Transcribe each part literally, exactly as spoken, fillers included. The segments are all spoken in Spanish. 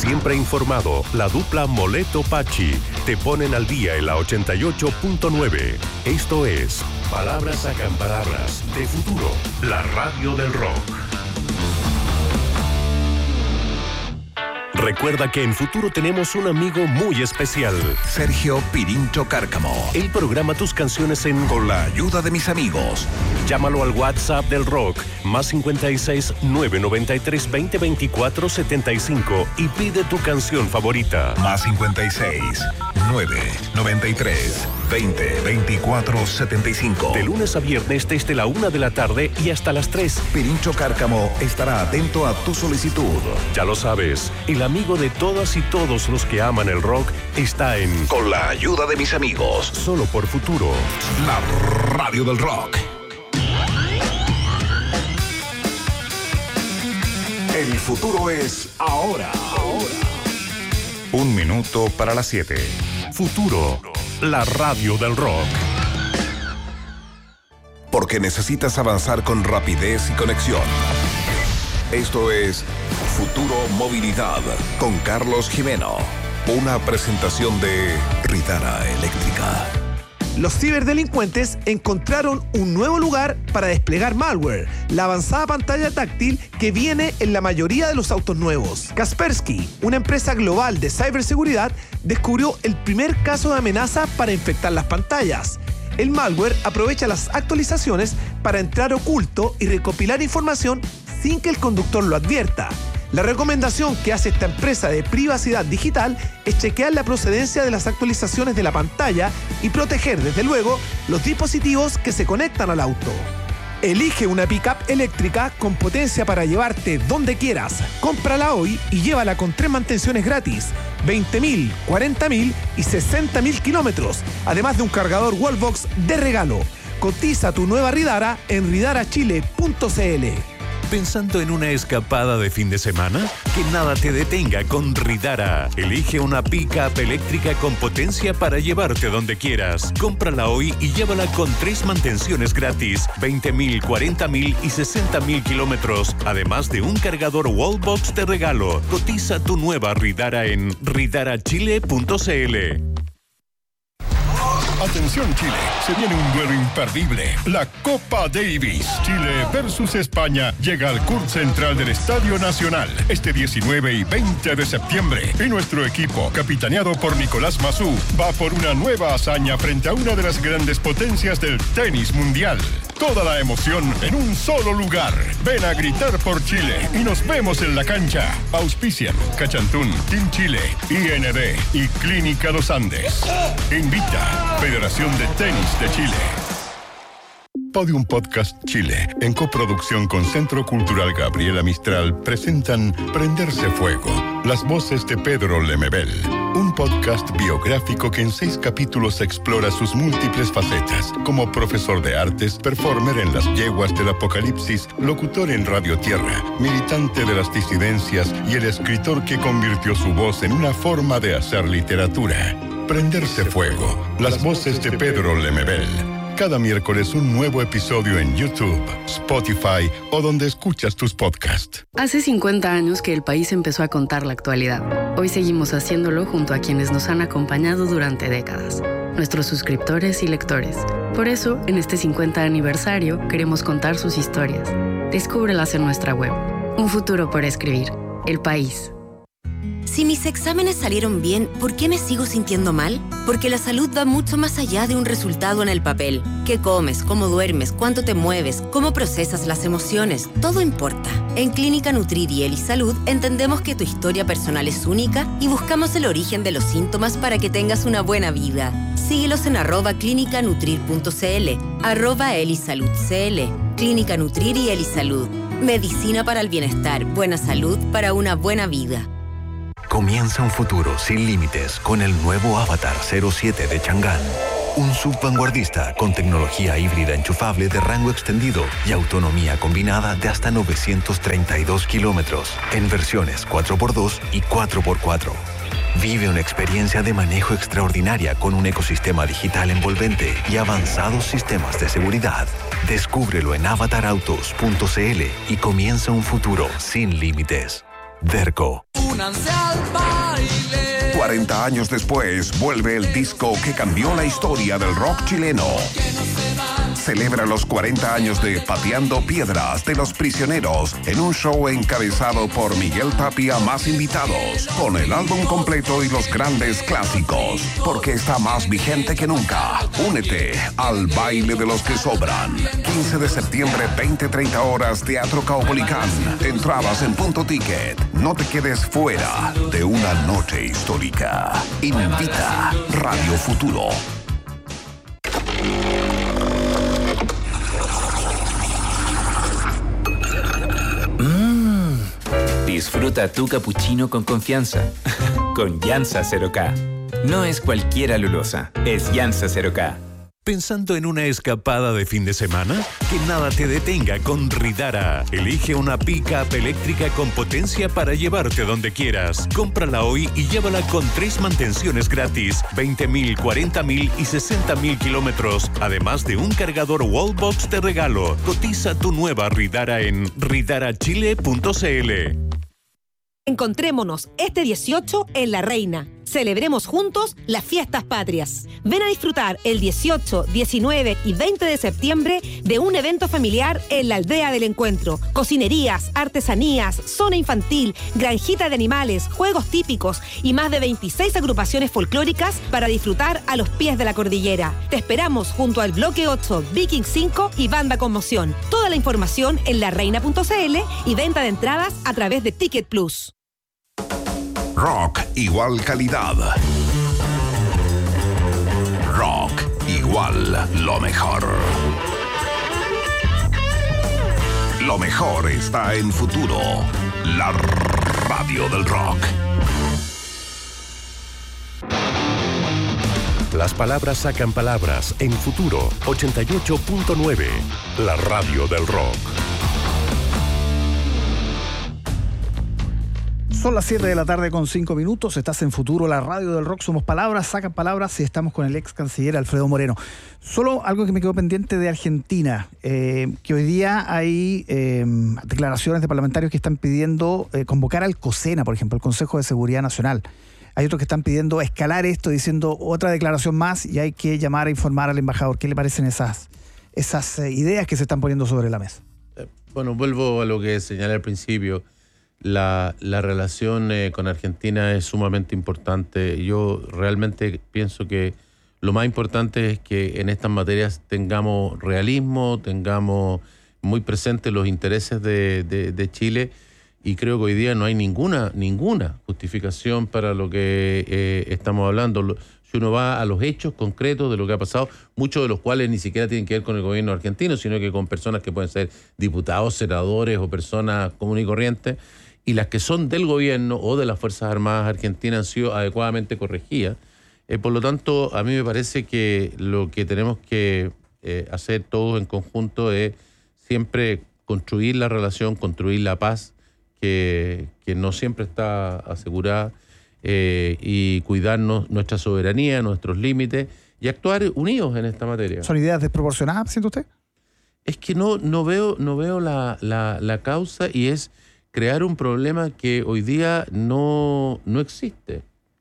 Siempre informado, la dupla Moleto-Pachi te ponen al día en la ochenta y ocho punto nueve. Esto es Palabras Acamparadas de Futuro, la radio del rock. Recuerda que en Futuro tenemos un amigo muy especial. Sergio Pirincho Cárcamo. Él programa tus canciones en Con la ayuda de mis amigos. Llámalo al WhatsApp del rock, más cincuenta y seis, nueve noventa y tres, veinte, veinticuatro, setenta y cinco y pide tu canción favorita. Más cincuenta y seis, nueve noventa y tres, veinte, veinticuatro, setenta y cinco. De lunes a viernes desde la una de la tarde y hasta las tres. Pirincho Cárcamo estará atento a tu solicitud. Ya lo sabes, el amigo de todas y todos los que aman el rock está en Con la ayuda de mis amigos. Solo por Futuro, la radio del rock. El futuro es ahora. ahora. Un minuto para las siete. Futuro, la radio del rock. Porque necesitas avanzar con rapidez y conexión. Esto es Futuro Movilidad con Carlos Jimeno. Una presentación de Ridara Eléctrica. Los ciberdelincuentes encontraron un nuevo lugar para desplegar malware, la avanzada pantalla táctil que viene en la mayoría de los autos nuevos. Kaspersky, una empresa global de ciberseguridad, descubrió el primer caso de amenaza para infectar las pantallas. El malware aprovecha las actualizaciones para entrar oculto y recopilar información sin que el conductor lo advierta. La recomendación que hace esta empresa de privacidad digital es chequear la procedencia de las actualizaciones de la pantalla y proteger, desde luego, los dispositivos que se conectan al auto. Elige una pick-up eléctrica con potencia para llevarte donde quieras. Cómprala hoy y llévala con tres mantenciones gratis, veinte mil, cuarenta mil y sesenta mil kilómetros, además de un cargador Wallbox de regalo. Cotiza tu nueva Ridara en ridara chile punto c l. ¿Pensando en una escapada de fin de semana? Que nada te detenga con Ridara. Elige una pick-up eléctrica con potencia para llevarte donde quieras. Cómprala hoy y llévala con tres mantenciones gratis, veinte mil, cuarenta mil y sesenta mil kilómetros, además de un cargador Wallbox de regalo. Cotiza tu nueva Ridara en ridara chile punto c l. Atención Chile, se viene un duelo imperdible, la Copa Davis. Chile versus España llega al Curt Central del Estadio Nacional este diecinueve y veinte de septiembre. Y nuestro equipo, capitaneado por Nicolás Massú, va por una nueva hazaña frente a una de las grandes potencias del tenis mundial. Toda la emoción en un solo lugar. Ven a gritar por Chile y nos vemos en la cancha. Auspician Cachantún, Team Chile, I N D y Clínica Los Andes. Invita Federación de Tenis de Chile. Podium Podcast Chile, en coproducción con Centro Cultural Gabriela Mistral, presentan Prenderse Fuego, las voces de Pedro Lemebel, un podcast biográfico que en seis capítulos explora sus múltiples facetas, como profesor de artes, performer en las yeguas del apocalipsis, locutor en Radio Tierra, militante de las disidencias y el escritor que convirtió su voz en una forma de hacer literatura. Prenderse Fuego, las voces de Pedro Lemebel. Cada miércoles un nuevo episodio en YouTube, Spotify o donde escuchas tus podcasts. Hace cincuenta años que el país empezó a contar la actualidad. Hoy seguimos haciéndolo junto a quienes nos han acompañado durante décadas, nuestros suscriptores y lectores. Por eso, en este cincuenta aniversario, queremos contar sus historias. Descúbrelas en nuestra web. Un futuro por escribir. El País. Si mis exámenes salieron bien, ¿por qué me sigo sintiendo mal? Porque la salud va mucho más allá de un resultado en el papel. ¿Qué comes? ¿Cómo duermes? ¿Cuánto te mueves? ¿Cómo procesas las emociones? Todo importa. En Clínica Nutrir y Elisalud entendemos que tu historia personal es única y buscamos el origen de los síntomas para que tengas una buena vida. Síguelos en arroba clínica nutrir punto c l, arroba Elisalud C L. Clínica Nutrir y Elisalud. Medicina para el bienestar, buena salud para una buena vida. Comienza un futuro sin límites con el nuevo Avatar cero siete de Chang'an. Un subvanguardista con tecnología híbrida enchufable de rango extendido y autonomía combinada de hasta novecientos treinta y dos kilómetros en versiones cuatro por dos y cuatro por cuatro. Vive una experiencia de manejo extraordinaria con un ecosistema digital envolvente y avanzados sistemas de seguridad. Descúbrelo en avatar autos punto c l y comienza un futuro sin límites. Derco. Únanse al baile. cuarenta años después, vuelve el disco que cambió la historia del rock chileno. Celebra los cuarenta años de Pateando Piedras de Los Prisioneros en un show encabezado por Miguel Tapia más invitados, con el álbum completo y los grandes clásicos, porque está más vigente que nunca. Únete al baile de los que sobran. quince de septiembre, veinte treinta horas, Teatro Caupolicán. Entradas en Punto Ticket. No te quedes fuera de una noche histórica. Invita Radio Futuro. Disfruta tu cappuccino con confianza. Con Yansa cero K. No es cualquier alulosa, es Yansa cero K. ¿Pensando en una escapada de fin de semana? Que nada te detenga con Ridara. Elige una pick-up eléctrica con potencia para llevarte donde quieras. Cómprala hoy y llévala con tres mantenciones gratis, veinte mil, cuarenta mil y sesenta mil kilómetros, además de un cargador Wallbox de regalo. Cotiza tu nueva Ridara en ridara chile punto c l. Encontrémonos este dieciocho en La Reina. Celebremos juntos las fiestas patrias. Ven a disfrutar el dieciocho, diecinueve y veinte de septiembre de un evento familiar en la Aldea del Encuentro. Cocinerías, artesanías, zona infantil, granjita de animales, juegos típicos y más de veintiséis agrupaciones folclóricas para disfrutar a los pies de la cordillera. Te esperamos junto al Bloque ocho, Viking cinco y Banda Conmoción. Toda la información en la reina punto c l y venta de entradas a través de Ticket Plus. Rock igual calidad. Rock igual lo mejor. Lo mejor está en Futuro, la radio del rock. Las palabras sacan palabras en Futuro ochenta y ocho punto nueve, la radio del rock. Son las siete de la tarde con cinco minutos. Estás en Futuro, la radio del rock. Somos palabras, sacan palabras y estamos con el ex canciller Alfredo Moreno. Solo algo que me quedó pendiente de Argentina, eh, que hoy día hay eh, declaraciones de parlamentarios que están pidiendo eh, convocar al COSENA, por ejemplo, el Consejo de Seguridad Nacional. Hay otros que están pidiendo escalar esto, diciendo otra declaración más y hay que llamar a informar al embajador. ¿Qué le parecen esas, esas eh, ideas que se están poniendo sobre la mesa? Eh, bueno, vuelvo a lo que señalé al principio. La, la relación eh, con Argentina es sumamente importante. Yo realmente pienso que lo más importante es que en estas materias tengamos realismo, tengamos muy presentes los intereses de, de, de Chile, y creo que hoy día no hay ninguna, ninguna justificación para lo que eh, estamos hablando. Si uno va a los hechos concretos de lo que ha pasado, muchos de los cuales ni siquiera tienen que ver con el gobierno argentino, sino que con personas que pueden ser diputados, senadores o personas comunes y corrientes, y las que son del gobierno o de las Fuerzas Armadas Argentinas han sido adecuadamente corregidas. Eh, por lo tanto, a mí me parece que lo que tenemos que eh, hacer todos en conjunto es siempre construir la relación, construir la paz, que, que no siempre está asegurada, eh, y cuidarnos nuestra soberanía, nuestros límites, y actuar unidos en esta materia. ¿Son ideas desproporcionadas, siente usted? Es que no, no veo, no veo la, la, la causa, y es crear un problema que hoy día no, no existe.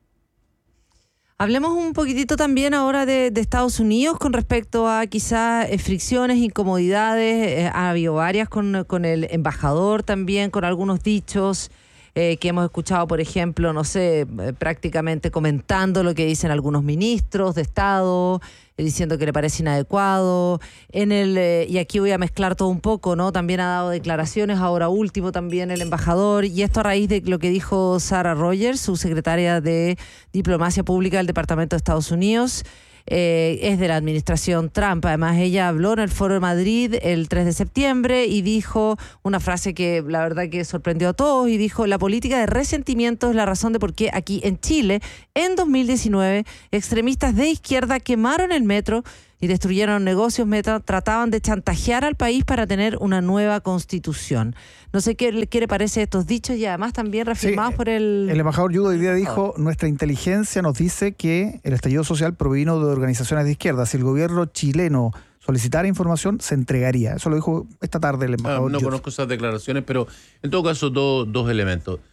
Hablemos un poquitito también ahora de, de Estados Unidos con respecto a quizás eh, fricciones, incomodidades. Eh, ha habido varias con, con el embajador también, con algunos dichos eh, que hemos escuchado, por ejemplo, no sé, eh, prácticamente comentando lo que dicen algunos ministros de Estado, eh, diciendo que le parece inadecuado. En el eh, y aquí voy a mezclar todo un poco, ¿no? También ha dado declaraciones, ahora último también el embajador, y esto a raíz de lo que dijo Sarah Rogers, su secretaria de Diplomacia Pública del Departamento de Estados Unidos. Eh, es de la administración Trump. Además, ella habló en el Foro de Madrid el tres de septiembre y dijo una frase que la verdad que sorprendió a todos, y dijo: la política de resentimiento es la razón de por qué aquí en Chile, en dos mil diecinueve, extremistas de izquierda quemaron el metro y destruyeron negocios, meta, trataban de chantajear al país para tener una nueva constitución. No sé qué, qué le parece estos dichos, y además también reafirmados sí, por el... El embajador Yudo hoy día dijo: nuestra inteligencia nos dice que el estallido social provino de organizaciones de izquierda. Si el gobierno chileno solicitara información, se entregaría. Eso lo dijo esta tarde el embajador. Ah, no Yudo. Conozco esas declaraciones, pero en todo caso, do, dos elementos.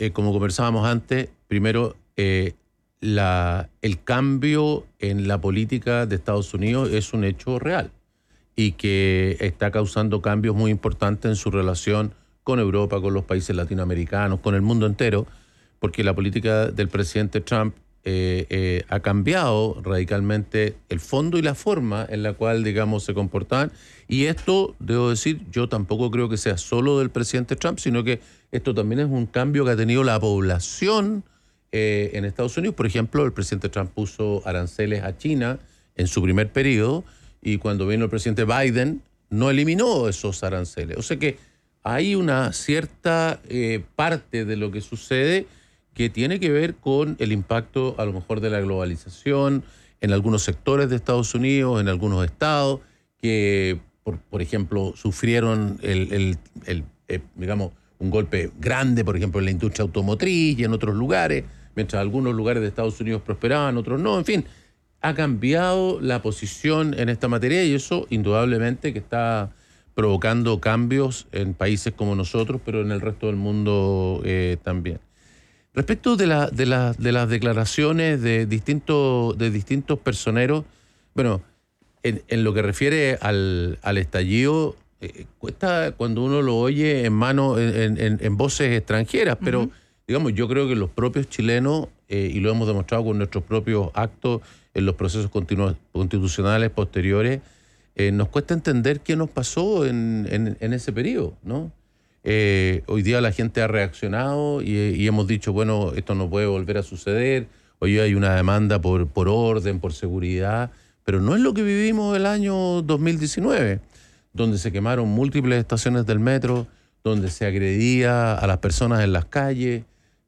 eh, como conversábamos antes, primero, eh, la, el cambio en la política de Estados Unidos es un hecho real y que está causando cambios muy importantes en su relación con Europa, con los países latinoamericanos, con el mundo entero, porque la política del presidente Trump eh, eh, ha cambiado radicalmente el fondo y la forma en la cual, digamos, se comportaban. Y esto, debo decir, yo tampoco creo que sea solo del presidente Trump, sino que esto también es un cambio que ha tenido la población eh, en Estados Unidos. Por ejemplo, el presidente Trump puso aranceles a China en su primer periodo y cuando vino el presidente Biden no eliminó esos aranceles. O sea que hay una cierta eh, parte de lo que sucede que tiene que ver con el impacto a lo mejor de la globalización en algunos sectores de Estados Unidos, en algunos estados, que por, por ejemplo sufrieron el, el, el, el, digamos, un golpe grande, por ejemplo, en la industria automotriz y en otros lugares, mientras algunos lugares de Estados Unidos prosperaban, otros no, en fin, ha cambiado la posición en esta materia y eso indudablemente que está provocando cambios en países como nosotros, pero en el resto del mundo eh, también. Respecto de, la, de, la, de las declaraciones de distintos, de distintos personeros, bueno, en, en lo que refiere al, al estallido, eh, cuesta cuando uno lo oye en mano, en, en, en voces extranjeras, pero uh-huh. digamos, yo creo que los propios chilenos, eh, y lo hemos demostrado con nuestros propios actos en los procesos continu- constitucionales posteriores, eh, nos cuesta entender qué nos pasó en, en, en ese periodo, ¿no? Eh, hoy día la gente ha reaccionado y, y hemos dicho, bueno, esto no puede volver a suceder. Hoy hay una demanda por, por orden, por seguridad, pero no es lo que vivimos el año dos mil diecinueve, donde se quemaron múltiples estaciones del metro, donde se agredía a las personas en las calles,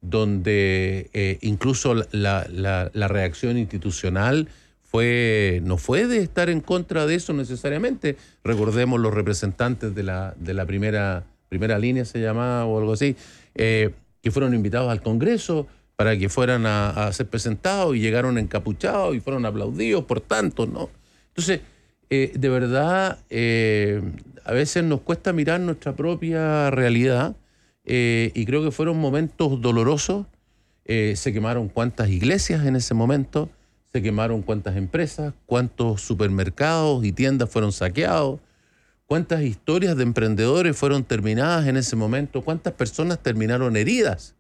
donde eh, incluso la, la, la reacción institucional fue no fue de estar en contra de eso necesariamente. Recordemos los representantes de la, de la primera... primera línea se llamaba o algo así, eh, que fueron invitados al Congreso para que fueran a, a ser presentados y llegaron encapuchados y fueron aplaudidos por tanto, ¿no? Entonces, eh, de verdad, eh, a veces nos cuesta mirar nuestra propia realidad eh, y creo que fueron momentos dolorosos. Eh, se quemaron cuántas iglesias en ese momento, se quemaron cuántas empresas, cuántos supermercados y tiendas fueron saqueados, cuántas historias de emprendedores fueron terminadas en ese momento, cuántas personas terminaron heridas,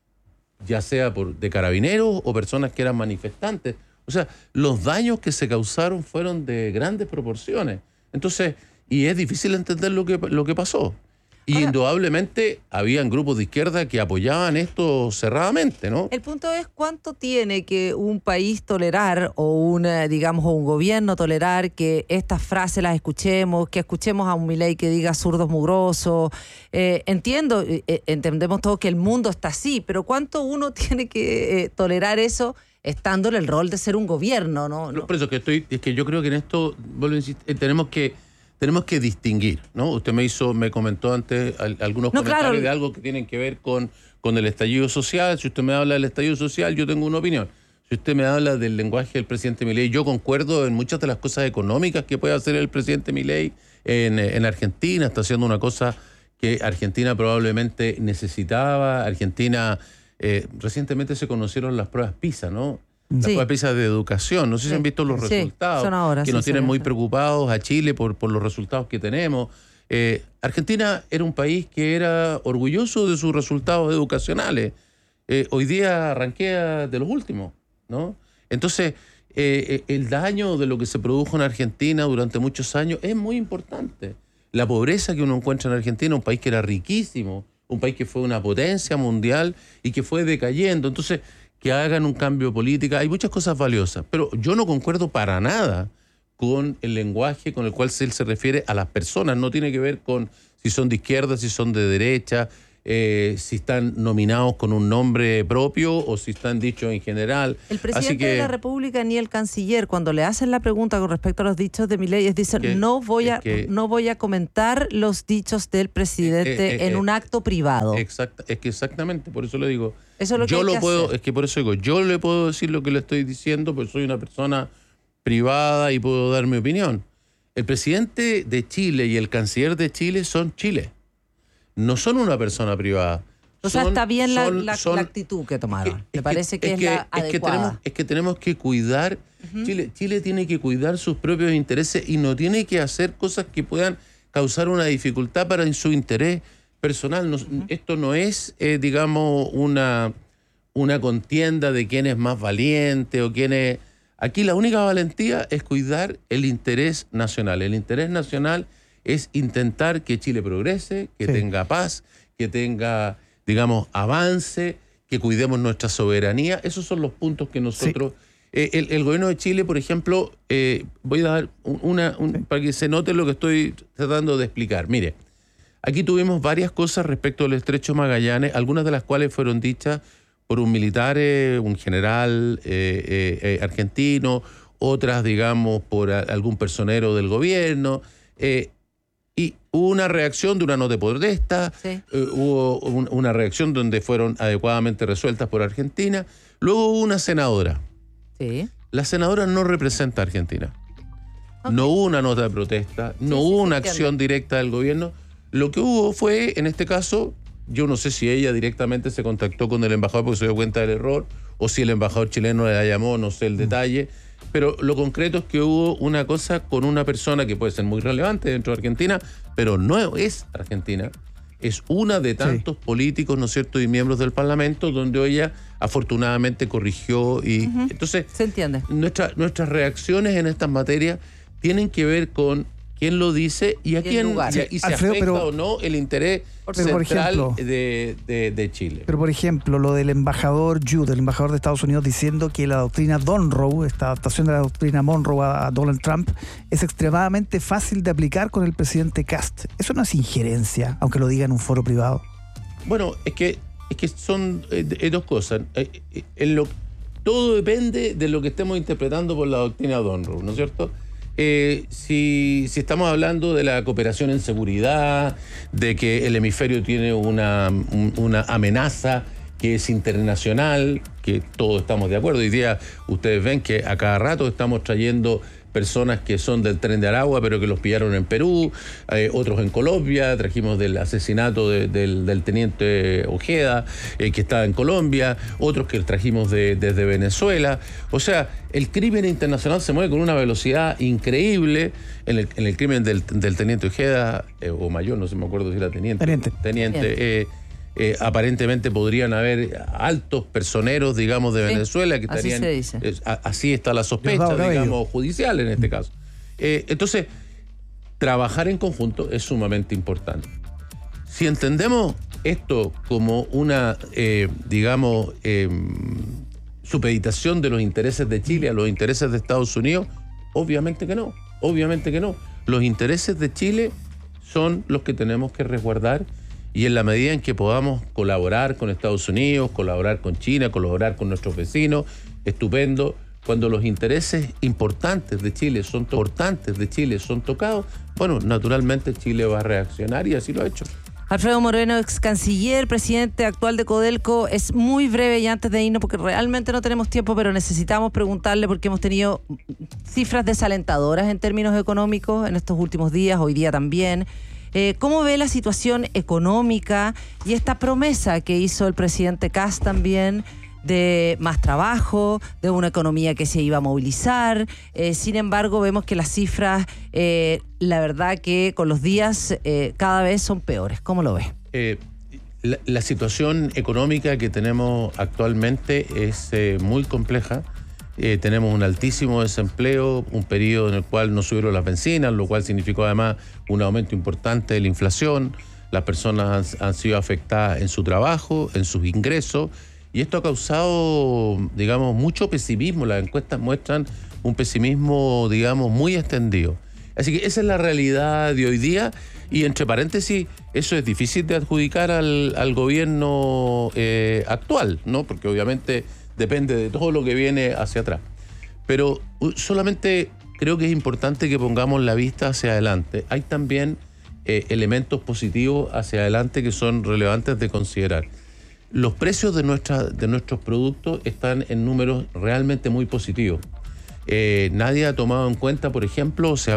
ya sea por, de carabineros o personas que eran manifestantes. O sea, los daños que se causaron fueron de grandes proporciones. Entonces, y es difícil entender lo que, lo que pasó. Y ahora, indudablemente habían grupos de izquierda que apoyaban esto cerradamente, ¿no? El punto es cuánto tiene que un país tolerar o un, digamos, o un gobierno tolerar que estas frases las escuchemos, que escuchemos a un Milei que diga zurdos mugrosos. Eh, entiendo, eh, entendemos todos que el mundo está así, pero cuánto uno tiene que eh, tolerar eso estando en el rol de ser un gobierno, ¿no? no. Por eso que estoy, es que yo creo que en esto, vuelvo a insistir, tenemos que Tenemos que distinguir, ¿no? Usted me hizo, me comentó antes al, algunos no, comentarios claro. de algo que tienen que ver con, con el estallido social. Si usted me habla del estallido social, yo tengo una opinión. Si usted me habla del lenguaje del presidente Milei, yo concuerdo en muchas de las cosas económicas que puede hacer el presidente Milei en, en Argentina. Está haciendo una cosa que Argentina probablemente necesitaba. Argentina, eh, recientemente se conocieron las pruebas PISA, ¿no? Las sí. pruebas PISA de educación. No sé sí. si han visto los sí. resultados, son ahora, que sí, nos tienen muy preocupados a Chile por, por los resultados que tenemos. Eh, Argentina era un país que era orgulloso de sus resultados educacionales. Eh, hoy día arranquea de los últimos, ¿no? Entonces, eh, el daño de lo que se produjo en Argentina durante muchos años es muy importante. La pobreza que uno encuentra en Argentina, un país que era riquísimo, un país que fue una potencia mundial y que fue decayendo. Entonces, que hagan un cambio de política, hay muchas cosas valiosas, pero yo no concuerdo para nada con el lenguaje con el cual él se refiere a las personas. No tiene que ver con si son de izquierda, si son de derecha, eh, si están nominados con un nombre propio o si están dichos en general. El presidente Así que, de la República ni el canciller, cuando le hacen la pregunta con respecto a los dichos de Milei, dicen que, no voy a que, no voy a comentar los dichos del presidente eh, eh, en eh, un acto privado. Exacto, es que exactamente, por eso le digo. Eso es lo que yo hay lo que puedo, hacer. es que por eso digo, yo le puedo decir lo que le estoy diciendo, porque soy una persona privada y puedo dar mi opinión. El presidente de Chile y el canciller de Chile son Chile. No son una persona privada. O sea, son, está bien la, son, la, son, la actitud que tomaron. Me parece que es, que, la es adecuada. Que tenemos, es que tenemos que cuidar, uh-huh. Chile, Chile tiene que cuidar sus propios intereses y no tiene que hacer cosas que puedan causar una dificultad para su interés personal. No, uh-huh. Esto no es, eh, digamos, una, una contienda de quién es más valiente o quién es... Aquí la única valentía es cuidar el interés nacional. El interés nacional es intentar que Chile progrese, que sí. tenga paz, que tenga, digamos, avance, que cuidemos nuestra soberanía. Esos son los puntos que nosotros... Sí. Eh, el, el gobierno de Chile, por ejemplo, eh, voy a dar una... Un, sí. para que se note lo que estoy tratando de explicar. Mire, aquí tuvimos varias cosas respecto al Estrecho Magallanes, algunas de las cuales fueron dichas por un militar, eh, un general eh, eh, eh, argentino, otras, digamos, por a, algún personero del gobierno, eh, y hubo una reacción de una nota de protesta, sí. eh, hubo un, una reacción donde fueron adecuadamente resueltas por Argentina, luego hubo una senadora. Sí. La senadora no representa a Argentina. Okay. No hubo una nota de protesta, no sí, hubo sí, una entiendo. acción directa del gobierno. Lo que hubo fue, en este caso... Yo no sé si ella directamente se contactó con el embajador porque se dio cuenta del error, o si el embajador chileno la llamó, no sé el detalle, pero lo concreto es que hubo una cosa con una persona que puede ser muy relevante dentro de Argentina, pero no es Argentina, es una de tantos sí. políticos, ¿no es cierto?, y miembros del Parlamento, donde ella afortunadamente corrigió y... Uh-huh. Entonces, se entiende. Nuestra, nuestras reacciones en estas materias tienen que ver con quién lo dice y a quién y, y se Alfredo, afecta pero, o no el interés central por ejemplo, de, de, de Chile. Pero por ejemplo, lo del embajador Jude, el embajador de Estados Unidos, diciendo que la doctrina Monroe, esta adaptación de la doctrina Monroe a, a Donald Trump, es extremadamente fácil de aplicar con el presidente Kast. Eso no es injerencia, aunque lo diga en un foro privado. Bueno, es que, es que son eh, dos cosas. Eh, eh, en lo, todo depende de lo que estemos interpretando por la doctrina Monroe, ¿no es cierto? Eh, si, si estamos hablando de la cooperación en seguridad, de que el hemisferio tiene una, un, una amenaza que es internacional, que todos estamos de acuerdo. Hoy día ustedes ven que a cada rato estamos trayendo personas que son del Tren de Aragua, pero que los pillaron en Perú, eh, otros en Colombia, trajimos del asesinato de, del, del teniente Ojeda, eh, que estaba en Colombia, otros que trajimos de, desde Venezuela. O sea, el crimen internacional se mueve con una velocidad increíble. En el, en el crimen del, del teniente Ojeda, eh, o mayor, no sé, me acuerdo si era teniente. Teniente. Teniente. Eh, Eh, aparentemente podrían haber altos personeros, digamos, de sí, Venezuela que estarían... Así se dice. Eh, a, así está la sospecha, digamos, judicial en este caso. Eh, entonces, trabajar en conjunto es sumamente importante. Si entendemos esto como una, eh, digamos, eh, supeditación de los intereses de Chile a los intereses de Estados Unidos, obviamente que no, obviamente que no. Los intereses de Chile son los que tenemos que resguardar. Y en la medida en que podamos colaborar con Estados Unidos, colaborar con China, colaborar con nuestros vecinos, estupendo. Cuando los intereses importantes de Chile son importantes de Chile son tocados, bueno, naturalmente Chile va a reaccionar y así lo ha hecho. Alfredo Moreno, ex canciller, presidente actual de Codelco, es muy breve y antes de irnos, porque realmente no tenemos tiempo, pero necesitamos preguntarle porque hemos tenido cifras desalentadoras en términos económicos en estos últimos días, hoy día también. Eh, ¿Cómo ve la situación económica y esta promesa que hizo el presidente Kast también de más trabajo, de una economía que se iba a movilizar? Eh, sin embargo, vemos que las cifras, eh, la verdad que con los días eh, cada vez son peores. ¿Cómo lo ve? Eh, la, la situación económica que tenemos actualmente es eh, muy compleja. Eh, tenemos un altísimo desempleo, un periodo en el cual no subieron las bencinas, lo cual significó además un aumento importante de la inflación. Las personas han, han sido afectadas en su trabajo, en sus ingresos, y esto ha causado, digamos, mucho pesimismo. Las encuestas muestran un pesimismo, digamos, muy extendido. Así que esa es la realidad de hoy día, y entre paréntesis, eso es difícil de adjudicar al, al gobierno eh, actual, ¿no? Porque obviamente depende de todo lo que viene hacia atrás. Pero solamente creo que es importante que pongamos la vista hacia adelante. Hay también eh, elementos positivos hacia adelante que son relevantes de considerar. Los precios de, nuestra, de nuestros productos están en números realmente muy positivos. Eh, nadie ha tomado en cuenta, por ejemplo, se